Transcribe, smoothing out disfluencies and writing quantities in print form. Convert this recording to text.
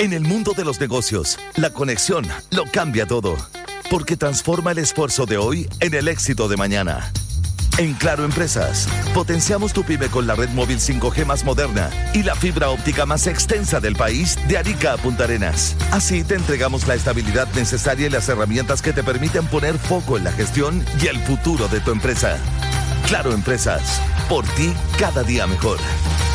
En el mundo de los negocios, la conexión lo cambia todo, porque transforma el esfuerzo de hoy en el éxito de mañana. En Claro Empresas, potenciamos tu pyme con la red móvil 5G más moderna y la fibra óptica más extensa del país de Arica a Punta Arenas. Así te entregamos la estabilidad necesaria y las herramientas que te permiten poner foco en la gestión y el futuro de tu empresa. Claro Empresas, por ti cada día mejor.